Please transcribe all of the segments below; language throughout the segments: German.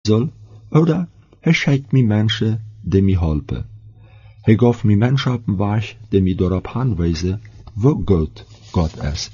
soll, oder er schickt mir Menschen, die mir helfen. Hij gaf mir Menschen op een weg, die mir daarop aanwijzen, wo Gott is.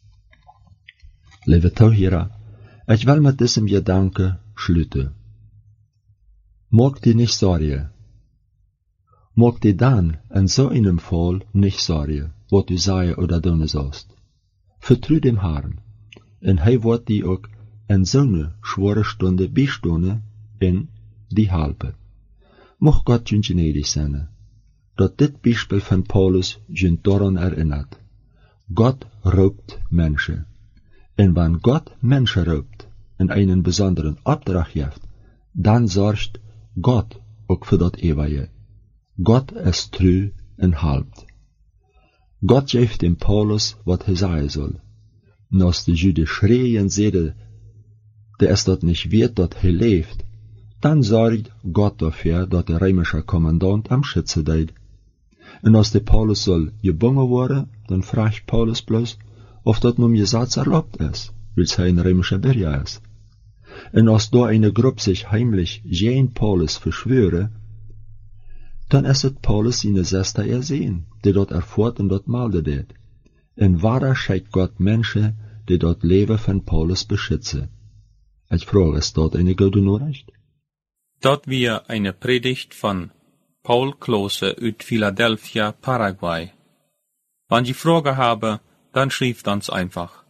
Lieve toehoorder, ik wil met diesem Gedanken sluiten. Maak dir nicht Sorge. Maak dir dann in so einem Fall nicht Sorge, wat du sagen oder doen sollst. Vertrou dem Herrn, en hij wordt dir ook in zo'n schwere Stunde bijstaan en die helpen. Mag Gott je gnädig zijn, dat dit Beispiel van Paulus je daran erinnert. Gott roept Menschen. En wanneer Gott Menschen roept en einen besonderen Opdracht geeft, dan zorgt Gott ook voor dat eeuwige. Gott is trouw en helpt. Gott geeft dem Paulus wat hij zeggen zal. En als de Juden schreeuwen en zeiden, der is dat niet weet dat hij leeft, dan zorgt Gott dafür, dat de Römische Kommandant am Schütze deed. En als de Paulus zal gebongen worden, dan vraagt Paulus bloos of dat nun Gesetz erlaubt is, wils hij een Römischer Bürger is. En als da eine groep zich heimlich gegen Paulus verschwören, dan is het Paulus zijn Zuster erzien, die dat ervoort en dat melden deed. En waarom schickt Gott Menschen, die dat leven van Paulus beschützen? Ich frage, ist dort eine gute Nachricht? Dort wir eine Predigt von Paul Klose uit Philadelphia, Paraguay. Wenn Sie Fragen haben, dann schreibt uns einfach.